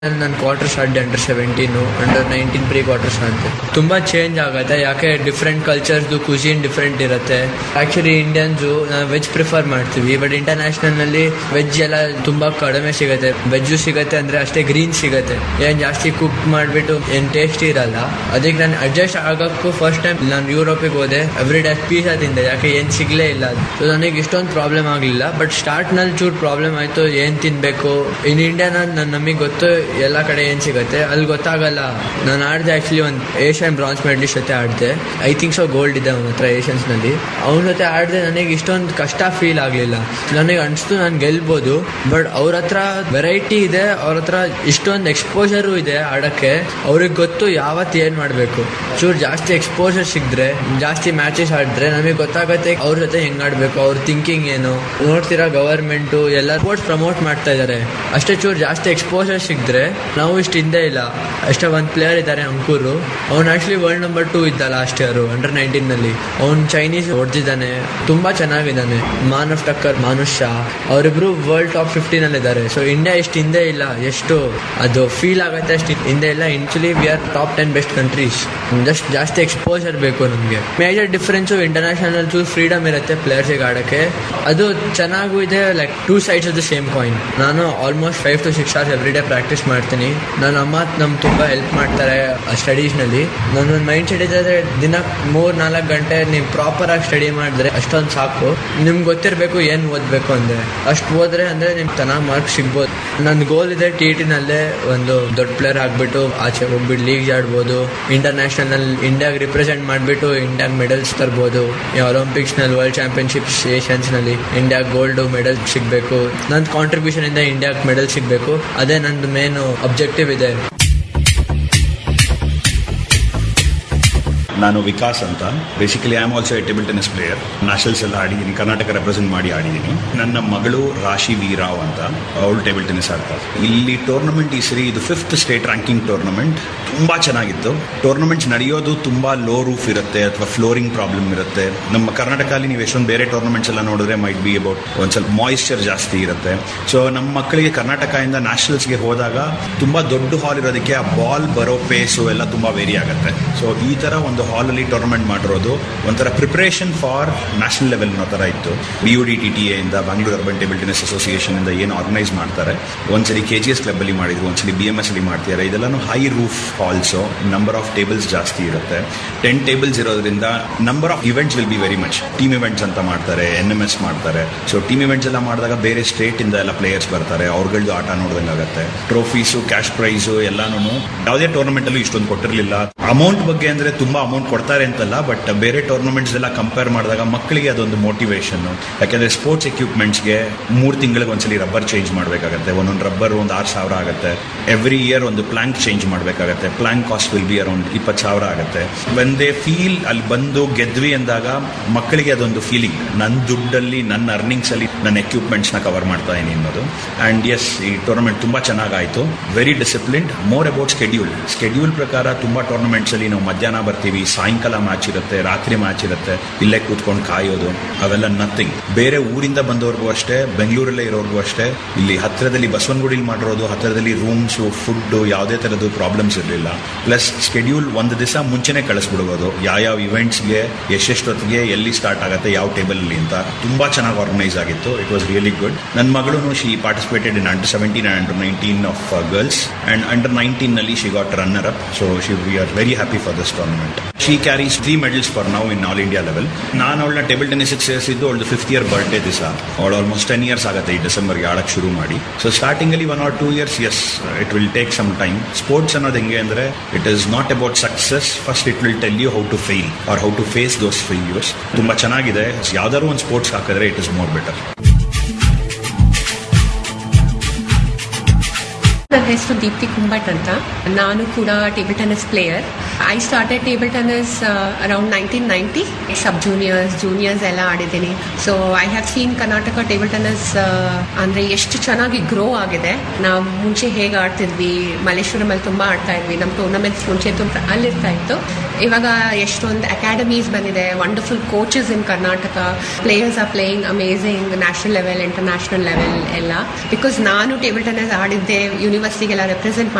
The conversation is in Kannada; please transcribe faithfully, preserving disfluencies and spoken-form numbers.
ನಾನು quarters ಆಡಿದೆ under seventeen under nineteen pre quarters ಆಡಿದೆ. ತುಂಬ ಚೇಂಜ್ ಆಗುತ್ತೆ, ಯಾಕೆ ಡಿಫ್ರೆಂಟ್ ಕಲ್ಚರ್ದು ಕುಸಿನ್ ಡಿಫ್ರೆಂಟ್ ಇರುತ್ತೆ. ಆ್ಯಕ್ಚುಲಿ ಇಂಡಿಯನ್ಸು ನಾವು ವೆಜ್ ಪ್ರಿಫರ್ ಮಾಡ್ತೀವಿ, ಬಟ್ ಇಂಟರ್ನ್ಯಾಷನಲ್ನಲ್ಲಿ ವೆಜ್ ಎಲ್ಲ ತುಂಬ ಕಡಿಮೆ ಸಿಗುತ್ತೆ. ವೆಜ್ಜು ಸಿಗುತ್ತೆ ಅಂದರೆ ಅಷ್ಟೇ ಗ್ರೀನ್ ಸಿಗುತ್ತೆ, ಏನು ಜಾಸ್ತಿ ಕುಕ್ ಮಾಡಿಬಿಟ್ಟು ಏನು ಟೇಸ್ಟ್ ಇರಲ್ಲ. ಅದಕ್ಕೆ ನಾನು ಅಡ್ಜಸ್ಟ್ ಆಗೋಕ್ಕೂ ಫಸ್ಟ್ ಟೈಮ್ ನಾನು ಯುರೋಪಿಗೆ ಹೋದೆ, ಎವ್ರಿ ಡೇ ಪೀಸಾ ತಿಂದೆ, ಯಾಕೆ ಏನು ಸಿಗಲೇ ಇಲ್ಲ. ಸೊ ನನಗೆ ಇಷ್ಟೊಂದು ಪ್ರಾಬ್ಲಮ್ ಆಗಲಿಲ್ಲ, ಬಟ್ ಸ್ಟಾರ್ಟ್ನಲ್ಲಿ ಚೂರು ಪ್ರಾಬ್ಲಮ್ ಆಯಿತು, ಏನು ತಿನ್ನಬೇಕು. ಇನ್ ಇಂಡಿಯಾನಲ್ಲಿ ನಾನು ನಮಗೆ ಗೊತ್ತು ಎಲ್ಲ ಕಡೆ ಏನು ಸಿಗುತ್ತೆ, ಅಲ್ಲಿ ಗೊತ್ತಾಗಲ್ಲ. ನಾನು ಆಡಿದೆ ಆ್ಯಕ್ಚುಲಿ ಒಂದು ಏಷ್ಯನ್ ಬ್ರಾನ್ಸ್ ಮೆಡಲಿಸ್ಟ್ ಜೊತೆ ಆಡಿದೆ, ಐ ಥಿಂಕ್ ಸೊ ಗೋಲ್ಡ್ ಇದೆ ಅವನ ಹತ್ರ ಏಷ್ಯನ್ಸ್ನಲ್ಲಿ. ಅವನ ಜೊತೆ ಆಡಿದೆ, ನನಗೆ ಇಷ್ಟೊಂದು ಕಷ್ಟ ಫೀಲ್ ಆಗಲಿಲ್ಲ. ನನಗೆ ಅನಿಸ್ತು ನಾನು ಗೆಲ್ಬೋದು, ಬಟ್ ಅವ್ರ ಹತ್ರ ವೆರೈಟಿ ಇದೆ, ಅವ್ರ ಹತ್ರ ಇಷ್ಟೊಂದು ಎಕ್ಸ್ಪೋಜರು ಇದೆ ಆಡೋಕ್ಕೆ. ಅವ್ರಿಗೆ ಗೊತ್ತು ಯಾವತ್ತು ಏನು ಮಾಡಬೇಕು. ಚೂರು ಜಾಸ್ತಿ ಎಕ್ಸ್ಪೋಜರ್ ಸಿಕ್ಕಿದ್ರೆ, ಜಾಸ್ತಿ ಮ್ಯಾಚಸ್ ಆಡಿದ್ರೆ ನಮಗೆ ಗೊತ್ತಾಗುತ್ತೆ ಅವ್ರ ಜೊತೆ ಹೆಂಗೆ ಆಡಬೇಕು, ಅವ್ರ ಥಿಂಕಿಂಗ್ ಏನು. ನೋಡ್ತೀರಾ ಗವರ್ಮೆಂಟು ಎಲ್ಲ ಸ್ಪೋರ್ಟ್ಸ್ ಪ್ರಮೋಟ್ ಮಾಡ್ತಾ ಇದ್ದಾರೆ, ಅಷ್ಟೇ ಚೂರು ಜಾಸ್ತಿ ಎಕ್ಸ್ಪೋಜರ್ ಸಿಕ್ಕಿದ್ರೆ. ನಾವು ಇಷ್ಟು ಹಿಂದೆ ಇಲ್ಲ, ಅಷ್ಟೇ ಒಂದು ಪ್ಲೇಯರ್ ಇದ್ದಾರೆ ಅಂಕೂರು, ಅವ್ನು ಆ್ಯಕ್ಚುಲಿ ವರ್ಲ್ಡ್ ನಂಬರ್ ಟೂ ಇದ್ದ ಲಾಸ್ಟ್ ಇಯರು ಅಂಡರ್ ನೈನ್ಟೀನಲ್ಲಿ. ಅವ್ನು ಚೈನೀಸ್ ಹೊಡೆದಿದ್ದಾನೆ, ತುಂಬ ಚೆನ್ನಾಗಿದ್ದಾನೆ. ಮಾನವ್ ಟಕ್ಕರ್, ಮಾನುಷ್ ಶಾ ಅವರಿಬ್ರು ವರ್ಲ್ಡ್ ಟಾಪ್ ಫಿಫ್ಟೀನಲ್ಲಿದ್ದಾರೆ. ಸೊ ಇಂಡಿಯಾ ಇಷ್ಟು ಹಿಂದೆ ಇಲ್ಲ, ಎಷ್ಟು ಅದು ಫೀಲ್ ಆಗುತ್ತೆ ಅಷ್ಟು ಹಿಂದೆ ಇಲ್ಲ. Actually we are top ten best countries. Just ಜಾಸ್ತಿ ಎಕ್ಸ್ಪೋಜರ್ ಬೇಕು ನಮಗೆ. ಮೇಜರ್ ಡಿಫ್ರೆನ್ಸು ಇಂಟರ್ನ್ಯಾಷನಲ್ ಚೂರು ಫ್ರೀಡಮ್ ಇರುತ್ತೆ ಪ್ಲೇಯರ್ಸಿಗೆ ಆಡೋಕ್ಕೆ, ಅದು ಚೆನ್ನಾಗೂ ಇದೆ. Like two sides of the same coin. ನಾನು almost five to six hours every day practice ಮಾಡ್ತೀನಿ. ನನ್ನ ಅಮ್ಮ ನಮ್ಗೆ ತುಂಬ ಹೆಲ್ಪ್ ಮಾಡ್ತಾರೆ ಸ್ಟಡೀಸ್ನಲ್ಲಿ. ನನ್ನ ಮೈಂಡ್ ಸೆಟ್ ಇದ್ದರೆ ದಿನ ಮೂರು ನಾಲ್ಕು ಗಂಟೆ ನೀವು ಪ್ರಾಪರಾಗಿ ಸ್ಟಡಿ ಮಾಡಿದ್ರೆ ಅಷ್ಟೊಂದು ಸಾಕು. ನಿಮ್ಗೆ ಗೊತ್ತಿರಬೇಕು ಏನು ಓದಬೇಕು ಅಂದರೆ, ಅಷ್ಟು ಓದ್ರೆ ಅಂದರೆ ನಿಮ್ಗೆ ಚೆನ್ನಾಗಿ ಮಾರ್ಕ್ಸ್ ಸಿಗ್ಬೋದು. ನನ್ನ ಗೋಲ್ ಇದೆ ಟಿ ಟಿನಲ್ಲೇ ಒಂದು ದೊಡ್ಡ ಪ್ಲೇಯರ್ ಆಗಿಬಿಟ್ಟು ಆಚೆ ಹೋಗ್ಬಿಟ್ಟು ಲೀಗ್ ಆಡ್ಬೋದು, ಇಂಟರ್ನ್ಯಾಷನಲ್ ಇಂಡಿಯಾಗೆ ರಿಪ್ರೆಸೆಂಟ್ ಮಾಡಿಬಿಟ್ಟು ಇಂಡಿಯಾಗೆ ಮೆಡಲ್ಸ್ ತರ್ಬೋದು. ಒಲಿಂಪಿಕ್ಸ್ನಲ್ಲಿ, ವರ್ಲ್ಡ್ ಚಾಂಪಿಯನ್ಶಿಪ್ಸ್, ಏಷ್ಯನ್ಸ್ನಲ್ಲಿ ಇಂಡಿಯಾಗೆ ಗೋಲ್ಡ್ ಮೆಡಲ್ ಸಿಗಬೇಕು. ನನ್ನ ಕಾಂಟ್ರಿಬ್ಯೂಷನ್ ಇಂದ ಇಂಡಿಯಾಗೆ ಮೆಡಲ್ ಸಿಗಬೇಕು, ಅದೇ ನಂದು ಮೇನ್ ಅಬ್ಜೆಕ್ಟಿವ್ ಇದೆ. ನಾನು ವಿಕಾಸ್ ಅಂತ. Basically I am also A table tennis player. Nationals ಎಲ್ಲ ಆಡಿದ್ದೀನಿ, ಕರ್ನಾಟಕ ರೆಪ್ರೆಸೆಂಟ್ ಮಾಡಿ ಆಡಿದ್ದೀನಿ. ನನ್ನ ಮಗಳು ರಾಶಿ ವಿ ರಾವ್ ಅಂತ, ಅವಳು ಟೇಬಲ್ ಟೆನ್ನಿಸ್ ಆಡ್ತಾರೆ. ಇಲ್ಲಿ ಟೂರ್ನಮೆಂಟ್ ಈ ಸರಿ ಇದು ಫಿಫ್ತ್ ಸ್ಟೇಟ್ ರ್ಯಾಂಕಿಂಗ್ ಟೂರ್ನಮೆಂಟ್. ತುಂಬ ಚೆನ್ನಾಗಿತ್ತು. ಟೂರ್ನಮೆಂಟ್ಸ್ ನಡೆಯೋದು ತುಂಬ ಲೋ ರೂಫ್ ಇರುತ್ತೆ ಅಥವಾ ಫ್ಲೋರಿಂಗ್ ಪ್ರಾಬ್ಲಮ್ ಇರುತ್ತೆ. ನಮ್ಮ ಕರ್ನಾಟಕದಲ್ಲಿ ನೀವು ಎಷ್ಟೊಂದು ಬೇರೆ ಟೂರ್ನಮೆಂಟ್ಸ್ ಎಲ್ಲ ನೋಡಿದ್ರೆ ಮೈಟ್ ಬಿ ಅಬೌಟ್ ಒಂದು ಸ್ವಲ್ಪ ಮಾಯಿಶ್ಚರ್ ಜಾಸ್ತಿ ಇರುತ್ತೆ. ಸೊ ನಮ್ಮ ಮಕ್ಕಳಿಗೆ ಕರ್ನಾಟಕದಿಂದ ನ್ಯಾಷನಲ್ಸ್ಗೆ ಹೋದಾಗ ತುಂಬ ದೊಡ್ಡ ಹಾಲ್ ಇರೋದಕ್ಕೆ ಆ ಬಾಲ್ ಬರೋ ಪೇಸು ಎಲ್ಲ ತುಂಬ ವೇರಿ ಆಗುತ್ತೆ. ಸೊ ಈ ಥರ ಒಂದು ಹಾಲಲ್ಲಿ ಟೂರ್ನಮೆಂಟ್ ಮಾಡಿರೋದು ಒಂಥರ ಪ್ರಿಪ್ರೇಷನ್ ಫಾರ್ ನ್ಯಾಷನಲ್ ಲೆವೆಲ್ ಅನ್ನೋ ಥರ ಇತ್ತು. B you D T T ಎಯಿಂದ, Bangalore urban table tennis association ಇಂದ ಏನು ಆರ್ಗನೈಸ್ ಮಾಡ್ತಾರೆ. ಒಂದ್ಸಲಿ ಕೆ ಜಿ ಎಸ್ ಕ್ಲಬ್ ಅಲ್ಲಿ ಮಾಡಿದ್ರು, ಒಂದ್ಸಲಿ ಬಿ ಎಂ ಎಸ್ ಅಲ್ಲಿ ಮಾಡ್ತಿದ್ದಾರೆ. ಇದೆಲ್ಲಾನು high roof halls, number of tables ಜಾಸ್ತಿ ಇರುತ್ತೆ. ಟೆನ್ ಟೇಬಲ್ಸ್ ಇರೋದ್ರಿಂದ number of events will be very much. Team events ಅಂತ ಮಾಡ್ತಾರೆ, ಎನ್ ಎಂ ಎಸ್ ಮಾಡ್ತಾರೆ. ಸೊ ಟೀಮ್ ಇವೆಂಟ್ಸ್ ಎಲ್ಲ ಮಾಡಿದಾಗ ಬೇರೆ ಸ್ಟೇಟ್ ಇಂದ ಎಲ್ಲ ಪ್ಲೇಯರ್ಸ್ ಬರ್ತಾರೆ, ಅವ್ರಗಳದ್ದು ಆಟ ನೋಡ್ದಂಗಾಗತ್ತೆ. ಟ್ರೋಫೀಸು, ಕ್ಯಾಶ್ ಪ್ರೈಸು ಎಲ್ಲಾನು ಯಾವುದೇ ಟೂರ್ನಮೆಂಟ್ ಅಲ್ಲೂ ಇಷ್ಟೊಂದು ಕೊಟ್ಟಿರಲಿಲ್ಲ. ಅಮೌಂಟ್ ಬಗ್ಗೆ ಅಂದ್ರೆ ತುಂಬಾ ಅಮೌಂಟ್ ಕೊಡ್ತಾರೆ ಅಂತಲ್ಲ, ಬಟ್ ಬೇರೆ ಟೂರ್ನಮೆಂಟ್ಸ್ ಎಲ್ಲ ಕಂಪೇರ್ ಮಾಡಿದಾಗ ಮಕ್ಕಳಿಗೆ ಅದೊಂದು ಮೋಟಿವೇಶನ್. ಯಾಕೆಂದ್ರೆ ಸ್ಪೋರ್ಟ್ಸ್ ಎಕ್ವಿಪ್ಮೆಂಟ್ಸ್ಗೆ ಮೂರು ತಿಂಗಳಿಗೆ ಒಂದ್ಸಲಿ ರಬ್ಬರ್ ಚೇಂಜ್ ಮಾಡಬೇಕಾಗತ್ತೆ. ಒಂದೊಂದು ರಬ್ಬರ್ ಒಂದು ಆರು ಸಾವಿರ ಆಗುತ್ತೆ. ಎವ್ರಿ ಇಯರ್ ಒಂದು ಪ್ಲಾಂಕ್ ಚೇಂಜ್ ಮಾಡಬೇಕಾಗತ್ತೆ. Planck cost will be around ಇಪ್ಪತ್ತು ಸಾವಿರ ಆಗುತ್ತೆ. ವೆನ್ ದೇ ಫೀಲ್ ಅಲ್ಲಿ ಬಂದು ಗೆದ್ವಿ ಅಂದಾಗ ಮಕ್ಕಳಿಗೆ ಅದೊಂದು ಫೀಲಿಂಗ್, ನನ್ನ ದುಡ್ಡಲ್ಲಿ, ನನ್ನ ಅರ್ನಿಂಗ್ಸ್ ಅಲ್ಲಿ ನನ್ನ ಎಕ್ವಿಪ್ಮೆಂಟ್ಸ್ ನ ಕವರ್ ಮಾಡ್ತಾ ಇದೀನಿ ಅನ್ನೋದು. ಅಂಡ್ ಎಸ್, ಈ ಟೂರ್ನಮೆಂಟ್ ತುಂಬಾ ಚೆನ್ನಾಗಾಯ್ತು. Very disciplined. More about schedule. Schedule ಪ್ರಕಾರ ತುಂಬಾ ಟೂರ್ನಮೆಂಟ್ಸ್ ಅಲ್ಲಿ ನಾವು ಮಧ್ಯಾಹ್ನ ಬರ್ತೀವಿ, ಸಾಯಂಕಾಲ ಮ್ಯಾಚ್ ಇರುತ್ತೆ, ರಾತ್ರಿ ಮ್ಯಾಚ್ ಇರುತ್ತೆ, ಇಲ್ಲೇ ಕೂತ್ಕೊಂಡು ಕಾಯೋದು, ಅವೆಲ್ಲ ನಥಿಂಗ್. ಬೇರೆ ಊರಿಂದ ಬಂದವ್ರಿಗೂ ಅಷ್ಟೇ, ಬೆಂಗಳೂರಲ್ಲೇ ಇರೋರ್ಗೂ ಅಷ್ಟೇ, ಇಲ್ಲಿ ಹತ್ತಿರದಲ್ಲಿ ಬಸವನಗುಡಿಲಿ ಮಾಡಿರೋದು, ಹತ್ತಿರದಲ್ಲಿ ರೂಮ್ಸು, ಫುಡ್, ಯಾವುದೇ ಥರದ್ದು ಪ್ರಾಬ್ಲಮ್ಸ್ ಇರಲಿಲ್ಲ. ಪ್ಲಸ್ ಸ್ಕೆಡ್ಯೂಲ್ ಒಂದು ದಿವಸ ಮುಂಚೆನೆ ಕಳಿಸ್ಬಿಡ್ಬೋದು, ಯಾವ್ಯಾವ ಇವೆಂಟ್ಸ್ಗೆ ಎಷ್ಟೆಷ್ಟೊತ್ತಿಗೆ ಎಲ್ಲಿ ಸ್ಟಾರ್ಟ್ ಆಗುತ್ತೆ, ಯಾವ ಟೇಬಲ್ ಅಲ್ಲಿ ಅಂತ. ತುಂಬಾ ಚೆನ್ನಾಗಿ ಆರ್ಗನೈಸ್ ಆಗಿತ್ತು. It was really good. ನನ್ನ ಮಗಳು she participated in under seventeen and under nineteen of girls, and under nineteen ನಲ್ಲಿ she got runner up. So she we are very happy for this tournament. She carries three medals for now in all India level. ನಾನು ಅವಳನ್ನ ಟೇಬಲ್ ಟೆನ್ನಿಸ್ ಸೇರಿಸಿದ್ದು ಅವಳದು ಫಿಫ್ತ್ ಇಯರ್ ಬರ್ಡೇ ದಿವಸ. ಅವಳು ಆಲ್ಮೋಸ್ಟ್ ಟೆನ್ ಇಯರ್ಸ್ ಆಗುತ್ತೆ ಈ ಡಿಸೆಂಬರ್ಗೆ ಆಡಕ್ಕೆ ಶುರು ಮಾಡಿ. ಸೊ ಸ್ಟಾರ್ಟಿಂಗ್ ಅಲ್ಲಿ one R two years S it will take some time. Sports ಅನ್ನೋದು ಹೆಂಗೆ ಅಂದ್ರೆ it is not about success. First it will tell you how to fail R how to face those failures. ತುಂಬಾ ಚೆನ್ನಾಗಿದೆ. ಯಾವ್ದಾದ್ರು ಒಂದು ಸ್ಪೋರ್ಟ್ಸ್ ಹಾಕಿದ್ರೆ ಇಟ್ ಇಸ್ ಮೋರ್ ಬೆಟರ್. ನನ್ನ ಹೆಸರು ದೀಪ್ತಿ ಕುಂಬಟ್ ಅಂತ. ನಾನು ಕೂಡ table tennis player. I started table tennis around nineteen ninety. Sub juniors, juniors ಎಲ್ಲ ಆಡಿದ್ದೀನಿ. So I have seen Karnataka table tennis ಅಂದರೆ ಎಷ್ಟು ಚೆನ್ನಾಗಿ ಗ್ರೋ ಆಗಿದೆ. ನಾವು ಮುಂಚೆ ಹೇಗೆ ಆಡ್ತಿದ್ವಿ, ಮಲ್ಲೇಶ್ವರಮಲ್ಲಿ ತುಂಬ ಆಡ್ತಾ ಇದ್ವಿ, ನಮ್ಮ ಟೂರ್ನಮೆಂಟ್ಸ್ ಮುಂಚೆ ತುಂಬ ಅಲ್ಲಿರ್ತಾ ಇತ್ತು. ಇವಾಗ ಎಷ್ಟೊಂದು ಅಕಾಡೆಮೀಸ್ ಬಂದಿದೆ, wonderful coaches in Karnataka. Players are playing amazing national level, international level ಎಲ್ಲ. ಬಿಕಾಸ್ ನಾನು ಟೇಬಲ್ ಟೆನ್ನಿಸ್ ಆಡಿದ್ದೆ ಯೂನಿವರ್ಸಿಟಿ ಯೂನಿವರ್ಸಿಟಿಗೆಲ್ಲ ರೆಪ್ರೆಸೆಂಟ್